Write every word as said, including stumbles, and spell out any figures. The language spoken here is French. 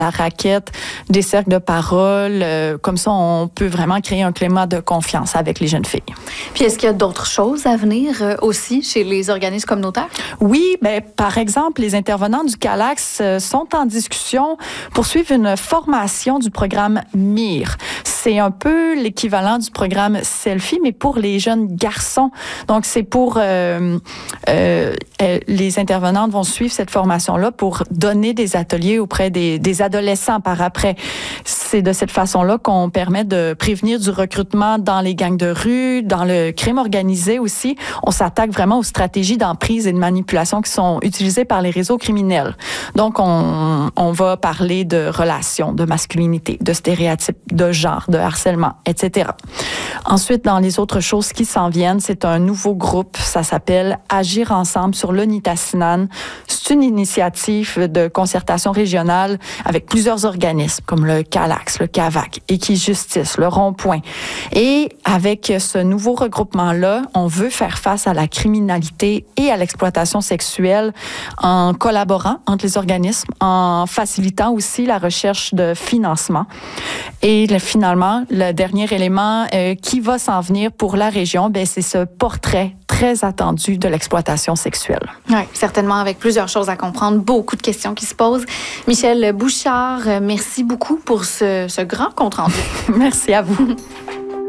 la raquette, des cercles de parole. Euh, comme ça, on peut vraiment créer un climat de confiance avec les jeunes filles. Puis est-ce qu'il y a d'autres choses à venir euh, aussi chez les organismes communautaires? Oui, ben, par exemple, les intervenants du CALAX euh, sont en discussion pour suivre une formation du programme M I R. C'est un peu l'équivalent du programme Selfie, mais pour les jeunes garçons. Donc, c'est pour... Euh, euh, les intervenantes vont suivre cette formation-là pour donner des ateliers auprès des, des adolescents par après. C'est de cette façon-là qu'on permet de prévenir du recrutement dans les gangs de rue, dans le crime organisé aussi. On s'attaque vraiment aux stratégies d'emprise et de manipulation qui sont utilisées par les réseaux criminels. Donc, on, on va parler de relations, de masculinité, de stéréotypes, de genre, de harcèlement, et cetera. Ensuite, dans les autres choses qui s'en viennent, c'est un nouveau groupe. Ça s'appelle Agir ensemble sur le Nitassinan. C'est une initiative de concertation régionale avec plusieurs organismes comme le CALAX, le CAVAC, Équijustice, le Rond-Point. Et avec ce nouveau regroupement-là, on veut faire face à la criminalité et à l'exploitation sexuelle en collaborant entre les organismes, en facilitant aussi la recherche de financement. Et le, finalement, le dernier élément euh, qui va s'en venir pour la région, ben, c'est ce portrait très attendu de l'exploitation sexuelle. Oui, certainement avec plusieurs choses à comprendre, beaucoup de questions qui se posent. Michèle Bouchard, merci beaucoup pour ce, ce grand compte rendu. Merci à vous.